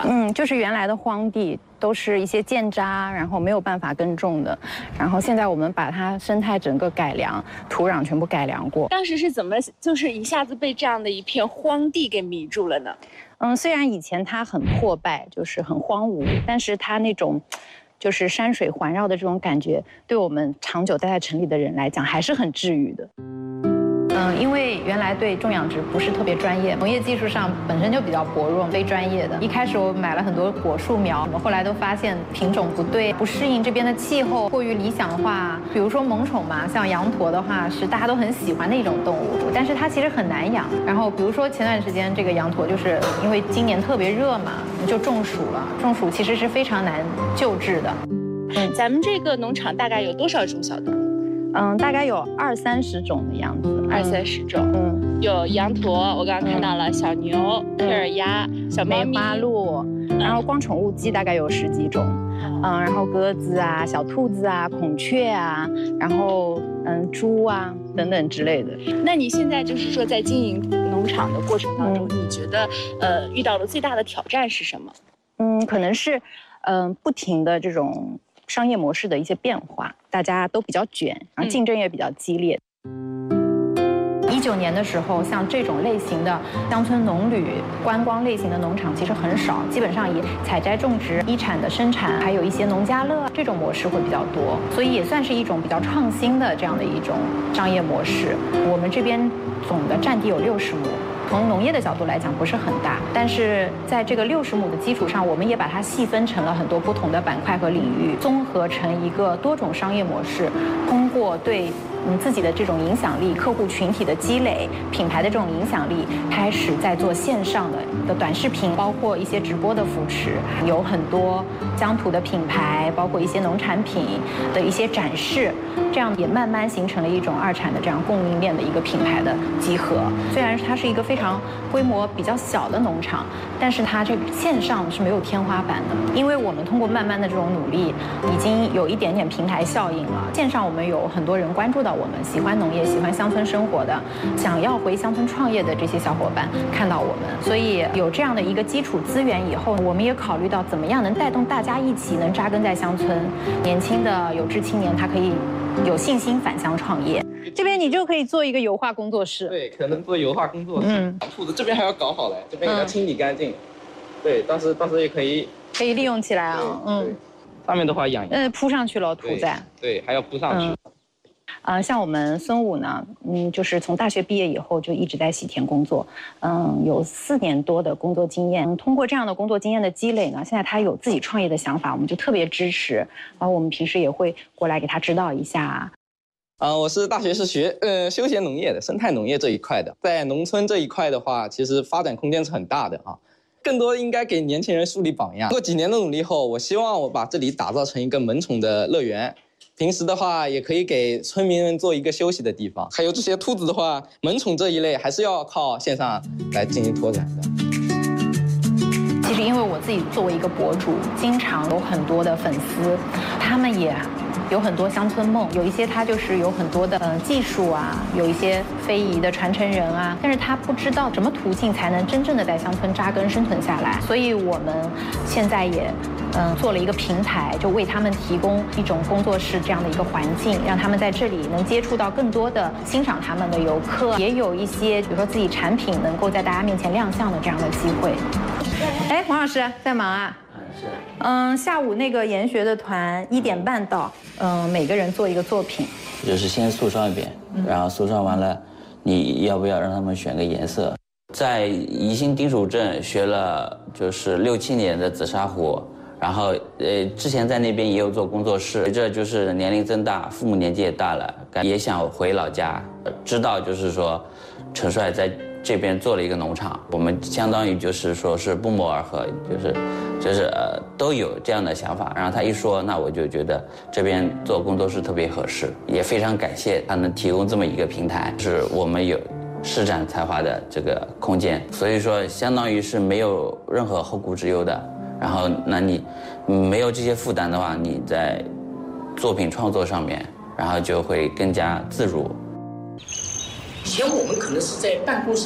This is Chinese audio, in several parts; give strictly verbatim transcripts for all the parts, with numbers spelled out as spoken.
嗯，就是原来的荒地都是一些建渣，然后没有办法耕种的，然后现在我们把它生态整个改良，土壤全部改良过。 当时是怎么就是一下子被这样的一片荒地给迷住了呢？ 嗯，虽然以前它很破败，就是很荒芜，但是它那种就是山水环绕的这种感觉，对我们长久待在城里的人来讲还是很治愈的。嗯，因为原来对种养殖不是特别专业，农业技术上本身就比较薄弱，非专业的。一开始我买了很多果树苗，我们后来都发现品种不对，不适应这边的气候，过于理想化。比如说萌宠嘛，像羊驼的话是大家都很喜欢的一种动物，但是它其实很难养。然后比如说前段时间这个羊驼就是因为今年特别热嘛，就中暑了。中暑其实是非常难救治的。 嗯，咱们这个农场大概有多少种小动物？ 嗯，大概有二三十种的样子， 二三十种。嗯，有羊驼，我刚刚看到了小牛、佩尔鸭、小猫咪、 梅花鹿，然后光宠物鸡大概有十几种，嗯，然后鸽子啊、小兔子啊、孔雀啊，然后嗯猪啊等等之类的。 那你现在就是说在经营农场的过程当中，嗯、你觉得呃遇到的最大的挑战是什么？ 嗯，可能是嗯、呃、不停的这种商业模式的一些变化，大家都比较卷，然后竞争也比较激烈。一九年的时候，像这种类型的乡村农旅、观光类型的农场其实很少，基本上以采摘、种植、一产的生产，还有一些农家乐这种模式会比较多，所以也算是一种比较创新的这样的一种商业模式。我们这边总的占地有六十亩。从农业的角度来讲不是很大，但是在这个六十亩的基础上，我们也把它细分成了很多不同的板块和领域，综合成一个多种商业模式，通过对嗯自己的这种影响力、客户群体的积累、品牌的这种影响力，开始在做线上的的短视频，包括一些直播的扶持，有很多疆土的品牌，包括一些农产品的一些展示，这样也慢慢形成了一种二产的这样供应链的一个品牌的集合。虽然它是一个非常规模比较小的农场，但是它这个线上是没有天花板的，因为我们通过慢慢的这种努力，已经有一点点平台效应了。线上我们有很多人关注到我们，喜欢农业、喜欢乡村生活的，想要回乡村创业的这些小伙伴看到我们，所以有这样的一个基础资源以后，我们也考虑到怎么样能带动大家一起能扎根在乡村，年轻的有志青年他可以有信心返乡创业。这边你就可以做一个油画工作室， 对，可能做油画工作室。嗯，兔子这边还要搞好嘞，这边给它清理干净。嗯、对，到时到时也可以可以利用起来啊。嗯， 上面的话养呃铺上去了土在。 对，还要铺上去。嗯呃，像我们孙武呢，嗯，就是从大学毕业以后就一直在喜田工作，嗯，有四年多的工作经验。通过这样的工作经验的积累呢，现在他有自己创业的想法，我们就特别支持。然后我们平时也会过来给他指导一下。啊、 呃，我是大学是学呃休闲农业的，生态农业这一块的。在农村这一块的话，其实发展空间是很大的啊。更多应该给年轻人树立榜样。经过几年的努力后，我希望我把这里打造成一个萌宠的乐园。平时的话，也可以给村民们做一个休息的地方。还有这些兔子的话，萌宠这一类还是要靠线上来进行拓展的。 其实因为我自己作为一个博主，经常有很多的粉丝，他们也有很多乡村梦，有一些他就是有很多的呃技术啊，有一些非遗的传承人啊，但是他不知道什么途径才能真正的在乡村扎根生存下来。所以我们现在也嗯、呃、做了一个平台，就为他们提供一种工作室这样的一个环境，让他们在这里能接触到更多的欣赏他们的游客，也有一些比如说自己产品能够在大家面前亮相的这样的机会。哎，黄老师在忙啊？ 是。 嗯，下午那个研学的团一点半到，嗯，每个人做一个作品， 就是先塑上一遍，然后塑上完了，你要不要让他们选个颜色？在宜兴丁蜀镇学了就是六七年的紫砂壶，然后呃之前在那边也有做工作室，随着就是年龄增大，父母年纪也大了，也想回老家，知道就是说陈帅在这边做了一个农场，我们相当于就是说是不谋而合，就是就是呃都有这样的想法。然后他一说，那我就觉得这边做工作室特别合适，也非常感谢他能提供这么一个平台，是我们有施展才华的这个空间。所以说，相当于是没有任何后顾之忧的。然后，那你没有这些负担的话，你在作品创作上面，然后就会更加自如。 以前我们可能是在办公室里面，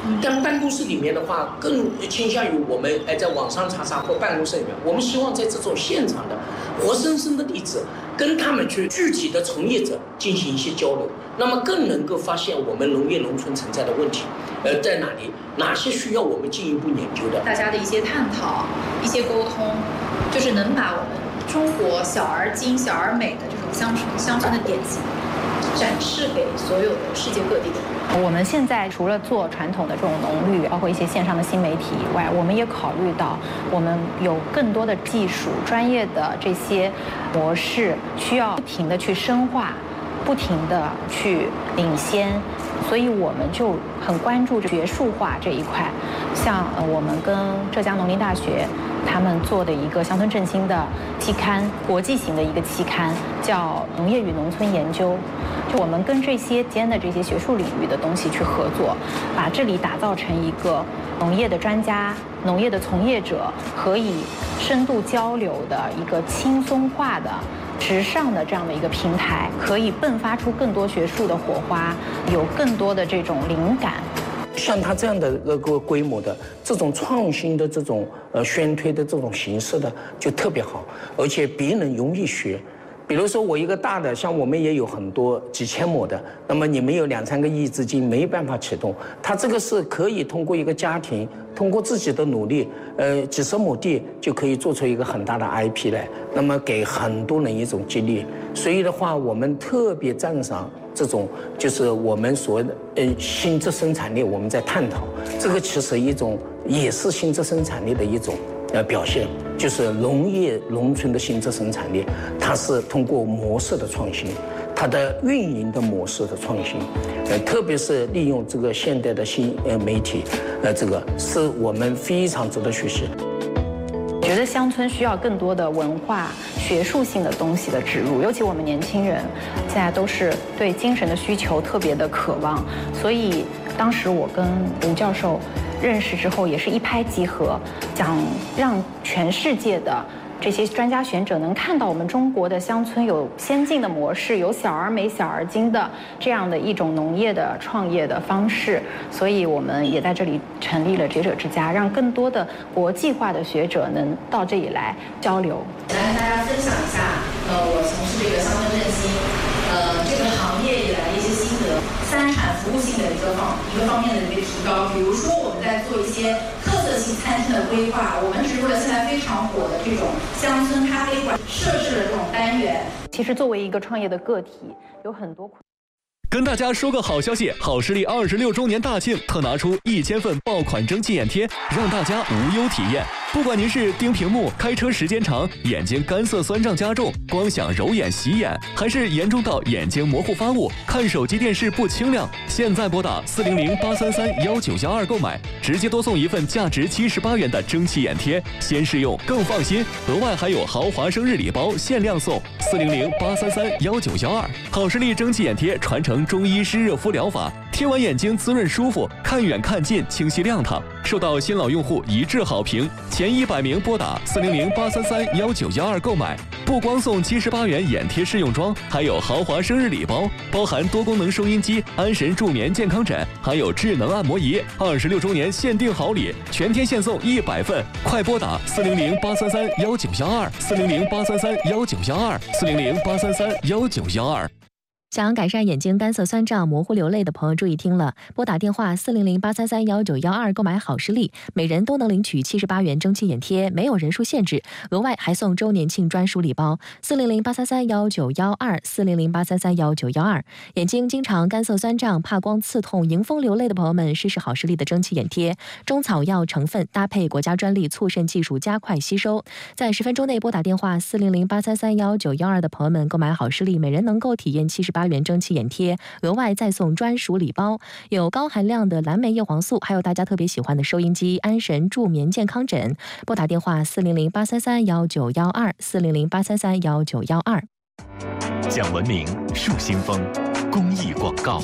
但办公室里面的话，更倾向于我们哎在网上查查或办公室里面，我们希望在这种现场的活生生的例子，跟他们去具体的从业者进行一些交流，那么更能够发现我们农业农村存在的问题，呃在哪里，哪些需要我们进一步研究的， 大家的一些探讨、一些沟通，就是能把我们中国小而精、小而美的这种乡村乡村的典型展示给所有的世界各地的人。 我们现在除了做传统的这种农律，包括一些线上的新媒体以外，我们也考虑到我们有更多的技术、专业的这些模式，需要不停地去深化，不停地去领先，所以我们就很关注学术化这一块。像呃，我们跟浙江农林大学他们做的一个乡村振兴的期刊，国际型的一个期刊，叫《农业与农村研究》。就我们跟这些间的这些学术领域的东西去合作，把这里打造成一个农业的专家、农业的从业者可以深度交流的一个轻松化的、时尚的这样的一个平台，可以迸发出更多学术的火花，有更多的这种灵感。 像他这样的这个规模的这种创新的这种呃宣推的这种形式的就特别好，而且别人容易学。比如说我一个大的，像我们也有很多几千亩的，那么你们有两三个亿资金没办法启动，它这个是可以通过一个家庭，通过自己的努力，呃，几十亩地就可以做出一个很大的 I P 来，那么给很多人一种激励。所以的话，我们特别赞赏这种，就是我们所谓的呃新质生产力，我们在探讨这个其实一种也是新质生产力的一种。呃，表现就是农业农村的新质生产力，它是通过模式的创新，它的运营的模式的创新，呃，特别是利用这个现代的新呃媒体，呃，这个是我们非常值得学习。 我觉得乡村需要更多的文化、学术性的东西的植入，尤其我们年轻人现在都是对精神的需求特别的渴望，所以当时我跟吴教授认识之后，也是一拍即合，想让全世界的这些专家学者能看到我们中国的乡村有先进的模式，有小而美、小而精的这样的一种农业的创业的方式，所以我们也在这里成立了学者之家，让更多的国际化的学者能到这里来交流。 来跟大家分享一下，呃，我从事这个乡村振兴，呃，这个行业以来的一些心得，三产服务性的一个方一个方面的一个提高。比如说我们在做一些特色性餐厅的规划，我们植入了现在非常火的这种乡村咖啡馆，设置了这种单元。 其实作为一个创业的个体，有很多。 跟大家说个好消息，好视力二十六周年大庆特拿出一千份爆款蒸汽眼贴，让大家无忧体验。不管您是盯屏幕、开车时间长、眼睛干涩酸胀加重、光想揉眼洗眼，还是严重到眼睛模糊发雾、看手机电视不清亮，现在拨打四零零八三三幺九幺二购买，直接多送一份价值七十八元的蒸汽眼贴，先试用更放心。额外还有豪华生日礼包限量送，四零零八三三幺九幺二。好视力蒸汽眼贴传承中医湿热敷疗法，贴完眼睛滋润舒服，看远看近清晰亮堂，受到新老用户一致好评。前一百名拨打四零零八三三幺九幺二购买，不光送七十八元眼贴试用装，还有豪华生日礼包，包含多功能收音机、安神助眠健康枕，还有智能按摩仪。二十六周年限定好礼，全天限送一百份，快拨打四零零八三三幺九幺二，四零零八三三幺九幺二，四零零八三三幺九幺二。 想改善眼睛干涩酸胀、模糊流泪的朋友注意听了，拨打电话四零零八三三幺九幺二购买好视力，每人都能领取七十八元蒸汽眼贴，没有人数限制，额外还送周年庆专属礼包。四零零八三三幺九幺二，四零零八三三幺九幺二。眼睛经常干涩酸胀、怕光刺痛、迎风流泪的朋友们，试试好视力的蒸汽眼贴，中草药成分搭配国家专利促渗技术，加快吸收。在十分钟内拨打电话四零零八三三幺九幺二的朋友们购买好视力，每人能够体验七十八元蒸汽眼贴，额外再送专属礼包，有高含量的蓝莓叶黄素，还有大家特别喜欢的收音机、安神助眠健康枕。拨打电话四零零八三三幺九幺二，四零零八三三幺九幺二。 讲文明树新风公益广告。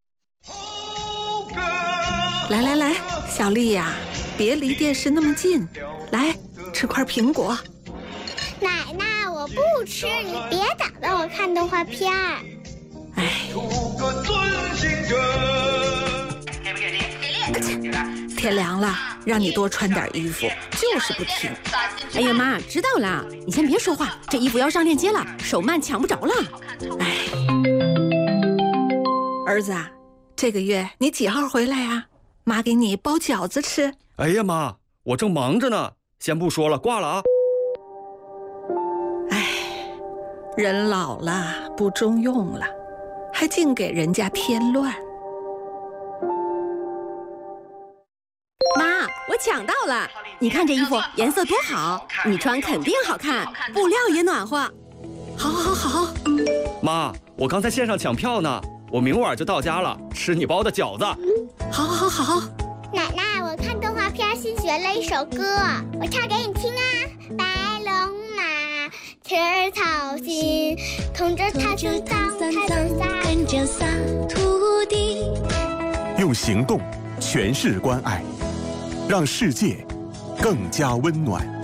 来来来，小丽呀、啊，别离电视那么近，来吃块苹果。 奶奶，我不吃，你别打断我看动画片儿。哎。给不给力？给力！ 天凉了，让你多穿点衣服，就是不听。 哎呀妈，知道了，你先别说话，这衣服要上链接了，手慢抢不着了。 哎，儿子啊，这个月你几号回来啊？妈给你包饺子吃。 哎呀妈，我正忙着呢，先不说了，挂了啊。 哎，人老了不中用了，还净给人家添乱。 妈，我抢到了！你看这衣服颜色多好，你穿肯定好看，布料也暖和。 好，好，好。 妈，我刚才线上抢票呢，我明晚就到家了，吃你包的饺子。 好，好，好。 奶奶，我看动画片新学了一首歌，我唱给你听啊。白龙马，吃草心，同着它生长，它生长，跟着撒土地。 用行动诠释关爱，让世界更加温暖。